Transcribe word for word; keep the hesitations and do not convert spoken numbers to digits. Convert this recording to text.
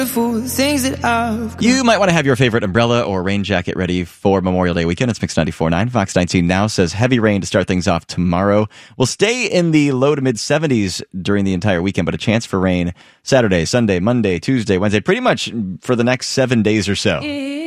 things that I've You might want to have your favorite umbrella or rain jacket ready for Memorial Day weekend. It's Mix ninety-four point nine. Fox nineteen Now says heavy rain to start things off tomorrow. We'll stay in the low to mid seventies during the entire weekend, but a chance for rain Saturday, Sunday, Monday, Tuesday, Wednesday, pretty much for the next seven days or so.